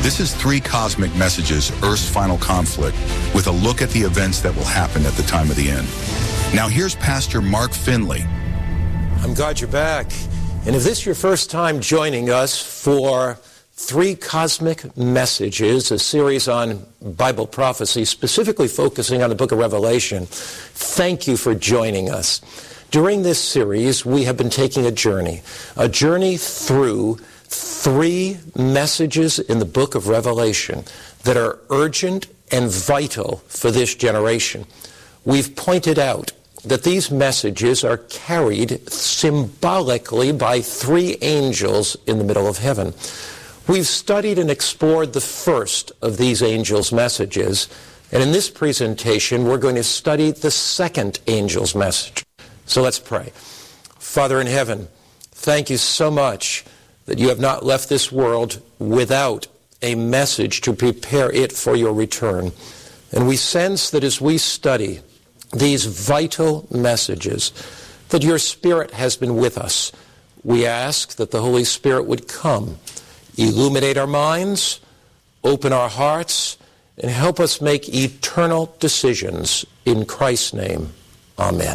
This is 3 Cosmic Messages, Earth's Final Conflict, with a look at the events that will happen at the time of the end. Now here's Pastor Mark Finley. I'm glad you're back. And if this is your first time joining us for 3 Cosmic Messages, a series on Bible prophecy, specifically focusing on the book of Revelation, thank you for joining us. During this series, we have been taking a journey through 3 messages in the book of Revelation that are urgent and vital for this generation. We've pointed out that these messages are carried symbolically by 3 angels in the middle of heaven. We've studied and explored the first of these angels' messages, and in this presentation, we're going to study the second angel's message. So let's pray. Father in heaven, thank you so much that you have not left this world without a message to prepare it for your return. And we sense that as we study these vital messages, that your Spirit has been with us. We ask that the Holy Spirit would come, illuminate our minds, open our hearts, and help us make eternal decisions. In Christ's name, amen.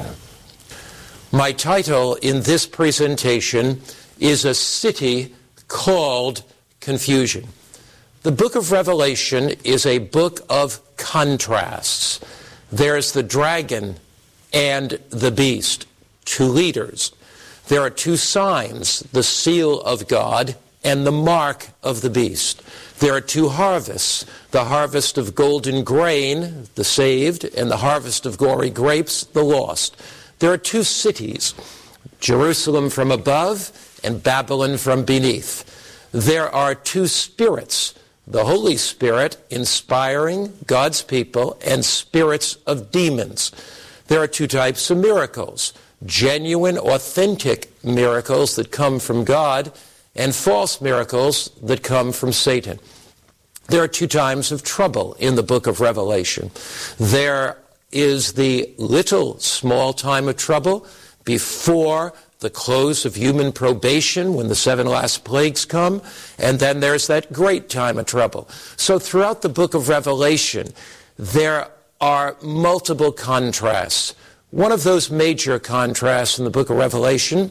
My title in this presentation is A City Called Confusion. The book of Revelation is a book of contrasts. There's the dragon and the beast, 2 leaders. There are 2 signs, the seal of God and the mark of the beast. There are 2 harvests, the harvest of golden grain, the saved, and the harvest of gory grapes, the lost. There are 2 cities, Jerusalem from above and Babylon from beneath. There are 2 spirits, the Holy Spirit inspiring God's people and spirits of demons. There are 2 types of miracles, genuine, authentic miracles that come from God and false miracles that come from Satan. There are 2 times of trouble in the book of Revelation. There is the little small time of trouble before the close of human probation when the 7 last plagues come, and then there's that great time of trouble. So throughout the book of Revelation, there are multiple contrasts. One of those major contrasts in the book of Revelation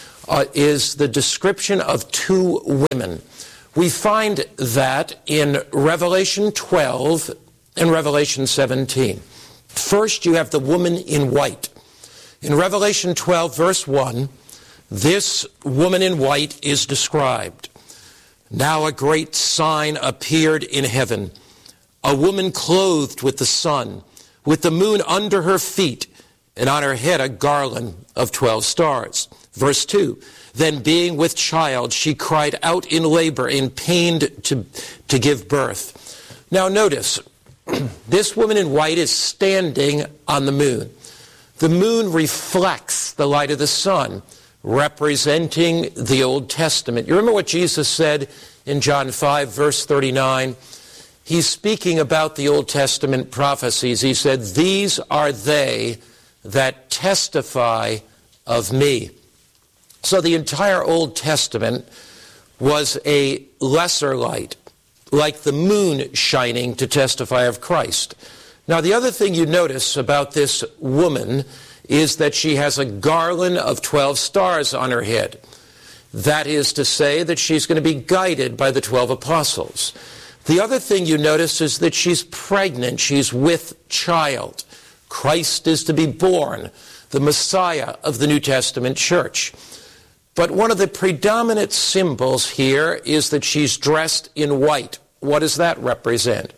is the description of 2 women. We find that in Revelation 12 and Revelation 17. First, you have the woman in white. In Revelation 12, verse 1, this woman in white is described. Now a great sign appeared in heaven, a woman clothed with the sun, with the moon under her feet, and on her head a garland of 12 stars. Verse 2, then being with child, she cried out in labor and pained to give birth. Now notice, this woman in white is standing on the moon. The moon reflects the light of the sun, representing the Old Testament. You remember what Jesus said in John 5, verse 39? He's speaking about the Old Testament prophecies. He said, these are they that testify of me. So the entire Old Testament was a lesser light, like the moon shining to testify of Christ. Now, the other thing you notice about this woman is that she has a garland of 12 stars on her head. That is to say that she's going to be guided by the 12 apostles. The other thing you notice is that she's pregnant. She's with child. Christ is to be born, the Messiah of the New Testament church. But one of the predominant symbols here is that she's dressed in white. What does that represent?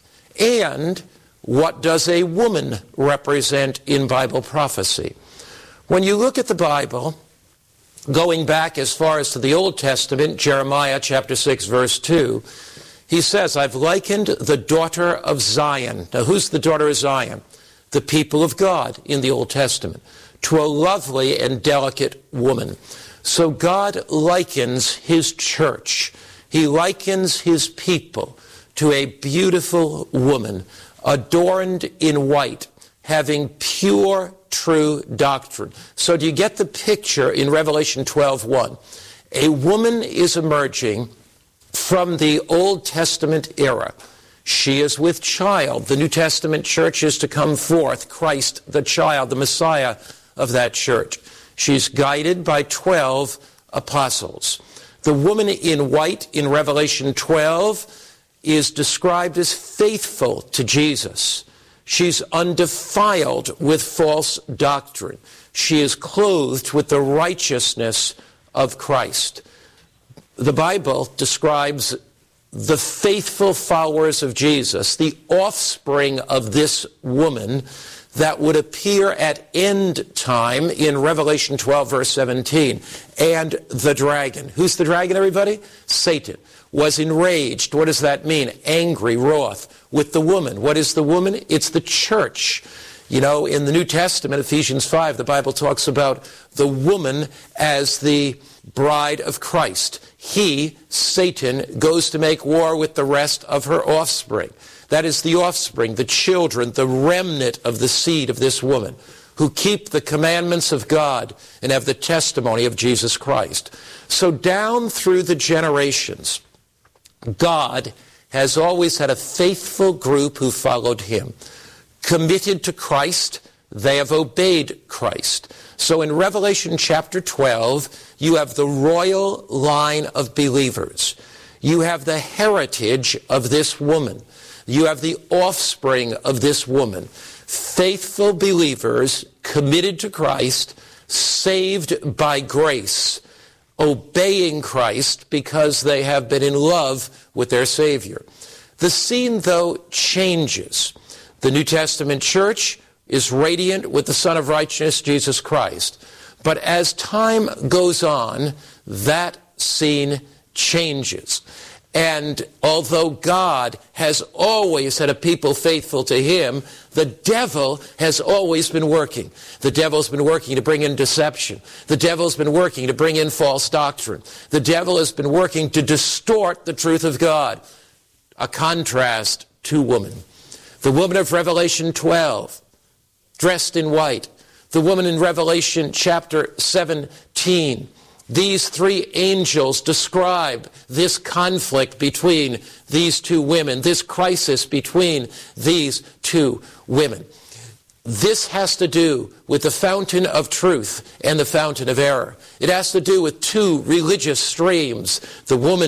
And what does a woman represent in Bible prophecy? When you look at the Bible, going back as far as to the Old Testament, Jeremiah chapter 6, verse 2, he says, I've likened the daughter of Zion. Now, who's the daughter of Zion? The people of God in the Old Testament, to a lovely and delicate woman. So God likens his church. He likens his people to a beautiful woman, adorned in white, having pure, true doctrine. So do you get the picture in Revelation 12:1? A woman is emerging from the Old Testament era. She is with child. The New Testament church is to come forth, Christ the child, the Messiah of that church. She's guided by 12 apostles. The woman in white in Revelation 12 is described as faithful to Jesus. She's undefiled with false doctrine. She is clothed with the righteousness of Christ. The Bible describes the faithful followers of Jesus, the offspring of this woman that would appear at end time in Revelation 12, verse 17. And the dragon. Who's the dragon, everybody? Satan. Was enraged. What does that mean? Angry, wroth with the woman. What is the woman? It's the church. You know, in the New Testament, Ephesians 5, the Bible talks about the woman as the bride of Christ. He, Satan, goes to make war with the rest of her offspring. That is the offspring, the children, the remnant of the seed of this woman, who keep the commandments of God and have the testimony of Jesus Christ. So down through the generations, God has always had a faithful group who followed him. Committed to Christ, they have obeyed Christ. So in Revelation chapter 12, you have the royal line of believers. You have the heritage of this woman. You have the offspring of this woman. Faithful believers committed to Christ, saved by grace, obeying Christ because they have been in love with their Savior. The scene, though, changes. The New Testament church is radiant with the Son of Righteousness, Jesus Christ. But as time goes on, that scene changes. And although God has always had a people faithful to him, the devil has always been working. The devil's been working to bring in deception. The devil's been working to bring in false doctrine. The devil has been working to distort the truth of God. A contrast to woman. The woman of Revelation 12, dressed in white. The woman in Revelation chapter 17. These three angels describe this conflict between these two women, this crisis between these two women. This has to do with the fountain of truth and the fountain of error. It has to do with two religious streams. The woman